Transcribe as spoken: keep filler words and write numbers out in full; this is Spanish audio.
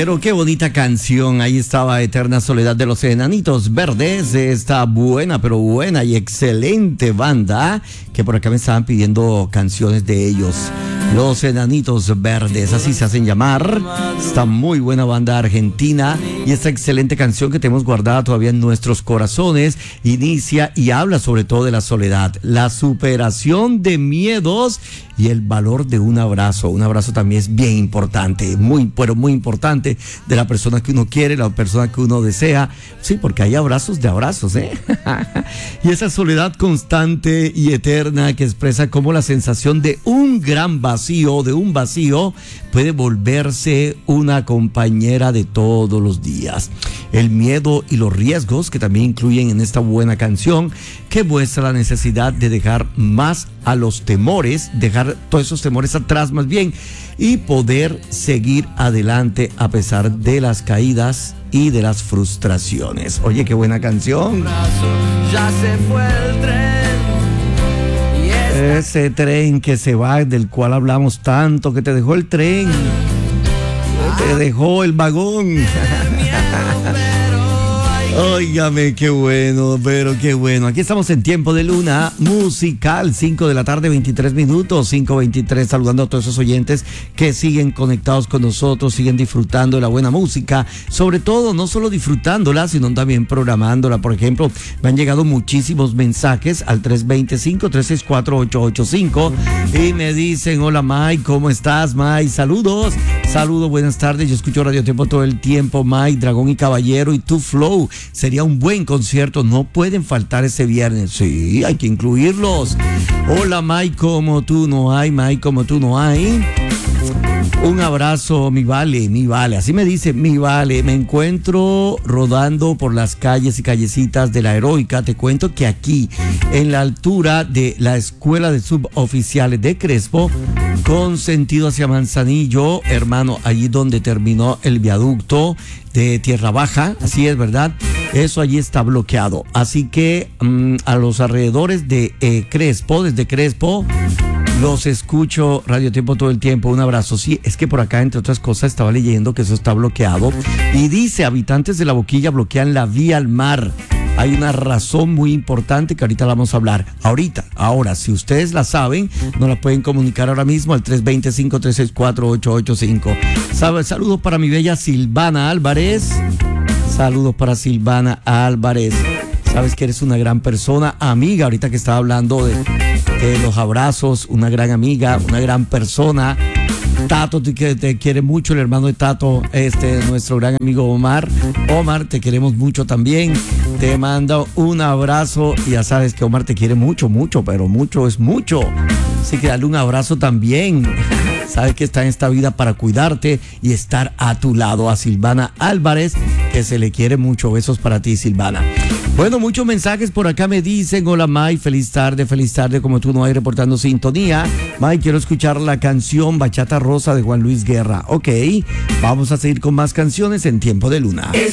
Pero qué bonita canción. Ahí estaba Eterna Soledad de los Enanitos Verdes. Esta buena, pero buena y excelente banda que por acá me estaban pidiendo canciones de ellos. Los Enanitos Verdes, así se hacen llamar. Esta muy buena banda argentina y esta excelente canción que tenemos guardada todavía en nuestros corazones inicia y habla sobre todo de la soledad, la superación de miedos y el valor de un abrazo. Un abrazo también es bien importante, muy, pero muy importante, de la persona que uno quiere, la persona que uno desea. Sí, porque hay abrazos de abrazos, ¿eh? Y esa soledad constante y eterna que expresa como la sensación de un gran vacío, de un vacío, puede volverse una compañera de todos los días. El miedo y los riesgos que también incluyen en esta buena canción, que muestra la necesidad de dejar más a los temores, dejar todos esos temores atrás más bien, y poder seguir adelante a pesar de las caídas y de las frustraciones. Oye, qué buena canción. Ya se fue el tren. Y esta... Ese tren que se va, del cual hablamos tanto, que te dejó el tren, que te dejó el vagón. Óigame, qué bueno, pero qué bueno. Aquí estamos en Tiempo de Luna Musical, cinco de la tarde, veintitrés minutos, cinco veintitrés, saludando a todos esos oyentes que siguen conectados con nosotros, siguen disfrutando de la buena música, sobre todo, no solo disfrutándola, sino también programándola. Por ejemplo, me han llegado muchísimos mensajes al tres dos cinco, tres seis cuatro, ocho ocho cinco y me dicen: hola Mike, ¿cómo estás, Mike? Saludos, saludos, buenas tardes, yo escucho Radio Tiempo todo el tiempo, Mike, Dragón y Caballero y Tu Flow. Sería un buen concierto, no pueden faltar ese viernes. Sí, hay que incluirlos. Hola Mike, como tú no hay, Mike, como tú no hay. Un abrazo, mi vale, mi vale, así me dice, mi vale. Me encuentro rodando por las calles y callecitas de la Heroica. Te cuento que aquí, en la altura de la Escuela de Suboficiales de Crespo, con sentido hacia Manzanillo, hermano, allí donde terminó el viaducto de Tierra Baja, así es, ¿verdad? Eso allí está bloqueado. Así que um, a los alrededores de eh, Crespo, desde Crespo, los escucho Radio Tiempo todo el tiempo. Un abrazo. Sí, es que por acá, entre otras cosas, estaba leyendo que eso está bloqueado. Y dice, habitantes de La Boquilla bloquean la vía al mar. Hay una razón muy importante que ahorita la vamos a hablar. Ahorita, ahora, si ustedes la saben, nos la pueden comunicar ahora mismo al tres dos cinco, tres seis cuatro, ocho ocho cinco. Saludos para mi bella Silvana Álvarez. Saludos para Silvana Álvarez. Sabes que eres una gran persona, amiga, ahorita que estaba hablando de, de los abrazos, una gran amiga, una gran persona. Tato te, te quiere mucho, el hermano de Tato, este, nuestro gran amigo Omar. Omar, te queremos mucho también. Te mando un abrazo y ya sabes que Omar te quiere mucho, mucho, pero mucho es mucho. Así que dale un abrazo también. Sabes que está en esta vida para cuidarte y estar a tu lado. A Silvana Álvarez, que se le quiere mucho. Besos para ti, Silvana. Bueno, muchos mensajes por acá me dicen: hola Mike, feliz tarde, feliz tarde, como tú no hay, reportando sintonía. Mike, quiero escuchar la canción Bachata Rosa de Juan Luis Guerra. Ok, vamos a seguir con más canciones en Tiempo de Luna.